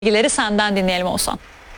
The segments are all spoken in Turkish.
Bilgileri senden dinleyelim Oğuzhan.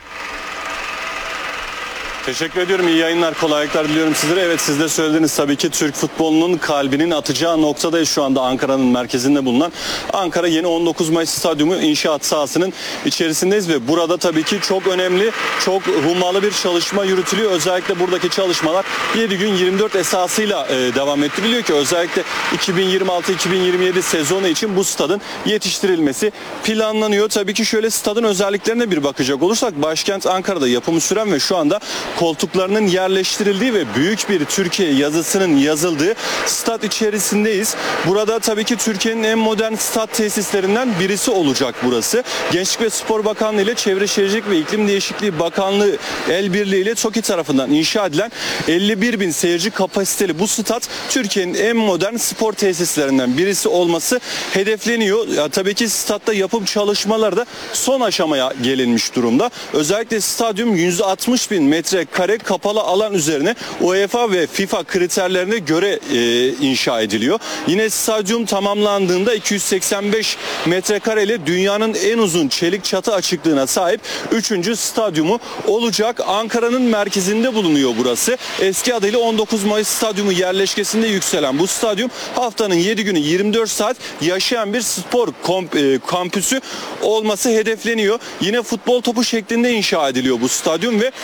Teşekkür ediyorum. İyi yayınlar, kolaylıklar diliyorum sizlere. Evet, siz de söylediniz tabii ki Türk futbolunun kalbinin atacağı noktadayız şu anda Ankara'nın merkezinde bulunan. Ankara Yeni 19 Mayıs Stadyumu inşaat sahasının içerisindeyiz ve burada tabii ki çok önemli, çok hummalı bir çalışma yürütülüyor. Özellikle buradaki çalışmalar 7 gün 24 esasıyla devam ettiriliyor ki özellikle 2026-2027 sezonu için bu stadın yetiştirilmesi planlanıyor. Tabii ki şöyle stadın özelliklerine bir bakacak olursak başkent Ankara'da yapımı süren ve şu anda koltuklarının yerleştirildiği ve büyük bir Türkiye yazısının yazıldığı stat içerisindeyiz. Burada tabii ki Türkiye'nin en modern stat tesislerinden birisi olacak burası. Gençlik ve Spor Bakanlığı ile Çevre Şehircilik ve İklim Değişikliği Bakanlığı el birliğiyle TOKİ tarafından inşa edilen 51 bin seyirci kapasiteli bu stat Türkiye'nin en modern spor tesislerinden birisi olması hedefleniyor. Ya, tabii ki statta yapım çalışmaları da son aşamaya gelinmiş durumda. Özellikle stadyum 160 bin metrekare kapalı alan üzerine UEFA ve FIFA kriterlerine göre inşa ediliyor. Yine stadyum tamamlandığında 285 metrekare ile dünyanın en uzun çelik çatı açıklığına sahip 3. stadyumu olacak. Ankara'nın merkezinde bulunuyor burası. Eski adıyla 19 Mayıs Stadyumu yerleşkesinde yükselen bu stadyum haftanın 7 günü 24 saat yaşayan bir spor kampüsü olması hedefleniyor. Yine futbol topu şeklinde inşa ediliyor bu stadyum ve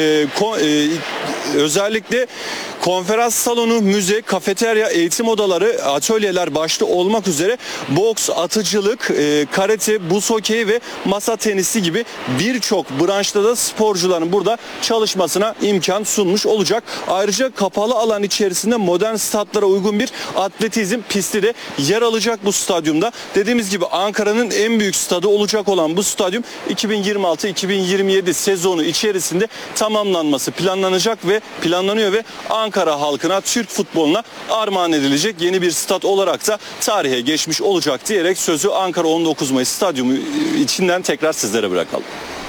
özellikle konferans salonu, müze, kafeterya, eğitim odaları, atölyeler başta olmak üzere boks, atıcılık, karate, buz hokeyi ve masa tenisi gibi birçok branşta da sporcuların burada çalışmasına imkan sunmuş olacak. Ayrıca kapalı alan içerisinde modern statlara uygun bir atletizm pisti de yer alacak bu stadyumda. Dediğimiz gibi Ankara'nın en büyük stadı olacak olan bu stadyum 2026-2027 sezonu içerisinde tamamlanması planlanıyor ve Ankara halkına, Türk futboluna armağan edilecek yeni bir stat olarak da tarihe geçmiş olacak diyerek sözü Ankara 19 Mayıs Stadyumu içinden tekrar sizlere bırakalım.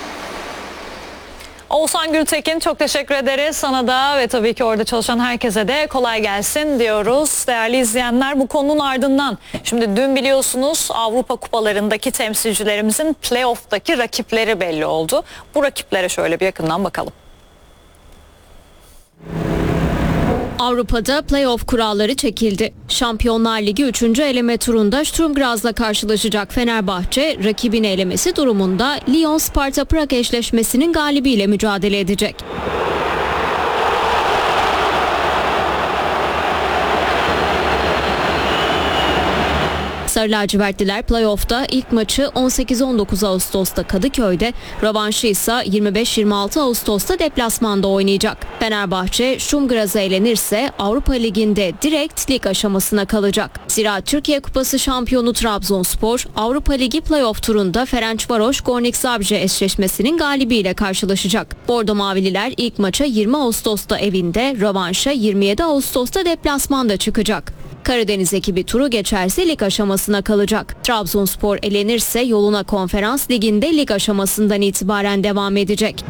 Oğuzhan Gültekin, çok teşekkür ederiz sana da ve tabii ki orada çalışan herkese de kolay gelsin diyoruz. Değerli izleyenler, bu konunun ardından şimdi dün biliyorsunuz Avrupa kupalarındaki temsilcilerimizin playoff'taki rakipleri belli oldu. Bu rakiplere şöyle bir yakından bakalım. Avrupa'da playoff kuralları çekildi. Şampiyonlar Ligi 3. eleme turunda Sturm Graz'la karşılaşacak Fenerbahçe, rakibin elemesi durumunda Lyon-Sparta Prag eşleşmesinin galibiyle mücadele edecek. Sarı lacivertliler playoff'ta ilk maçı 18-19 Ağustos'ta Kadıköy'de, rövanşı ise 25-26 Ağustos'ta deplasmanda oynayacak. Fenerbahçe Sturm Graz'a elenirse Avrupa Ligi'nde direkt lig aşamasına kalacak. Zira Türkiye Kupası şampiyonu Trabzonspor, Avrupa Ligi playoff turunda Ferencvaros Gornik Zabrze eşleşmesinin galibiyle karşılaşacak. Bordo Mavililer ilk maça 20 Ağustos'ta evinde, rövanşa 27 Ağustos'ta deplasmanda çıkacak. Karadeniz ekibi turu geçerse lig aşamasına kalacak. Trabzonspor elenirse yoluna Konferans Ligi'nde lig aşamasından itibaren devam edecek.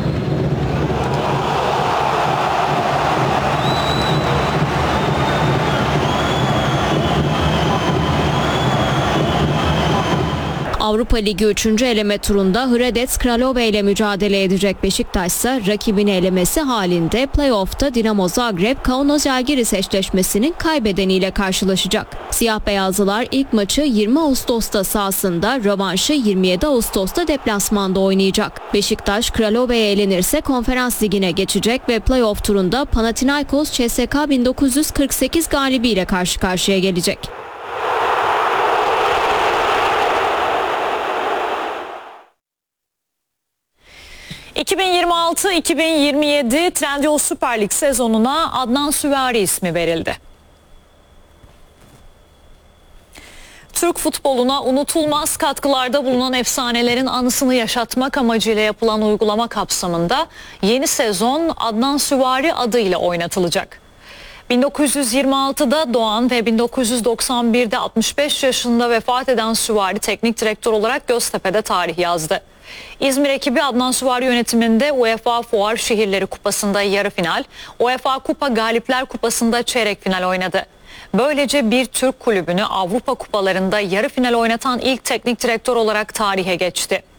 Avrupa Ligi 3. eleme turunda Hradec Kralove ile mücadele edecek. Beşiktaş ise rakibini elemesi halinde playoff'ta Dinamo Zagreb Kaunas Žalgiris eşleşmesinin kaybedeniyle karşılaşacak. Siyah beyazlılar ilk maçı 20 Ağustos'ta sahasında, rövanşı 27 Ağustos'ta deplasmanda oynayacak. Beşiktaş Kralove'ye elenirse Konferans Ligi'ne geçecek ve playoff turunda Panathinaikos CSKA 1948 galibiyle karşı karşıya gelecek. ...2026-2027 Trendyol Süper Lig sezonuna Adnan Süvari ismi verildi. Türk futboluna unutulmaz katkılarda bulunan efsanelerin anısını yaşatmak amacıyla yapılan uygulama kapsamında yeni sezon Adnan Süvari adıyla oynatılacak. 1926'da doğan ve 1991'de 65 yaşında vefat eden Süvari teknik direktör olarak Göztepe'de tarih yazdı. İzmir ekibi Adnan Süvari yönetiminde UEFA Fuar Şehirleri Kupası'nda yarı final, UEFA Kupa Galipler Kupası'nda çeyrek final oynadı. Böylece bir Türk kulübünü Avrupa kupalarında yarı final oynatan ilk teknik direktör olarak tarihe geçti.